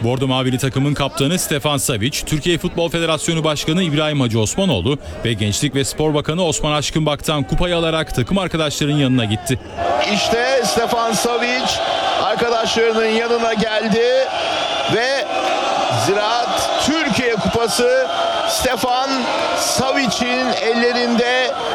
Bordo Mavili takımın kaptanı Stefan Savic, Türkiye Futbol Federasyonu Başkanı İbrahim Hacı Osmanoğlu ve Gençlik ve Spor Bakanı Osman Aşkınbak'tan kupayı alarak takım arkadaşlarının yanına gitti. İşte Stefan Savic arkadaşlarının yanına geldi ve Ziraat Türkiye Kupası Stefan Savic'in ellerinde.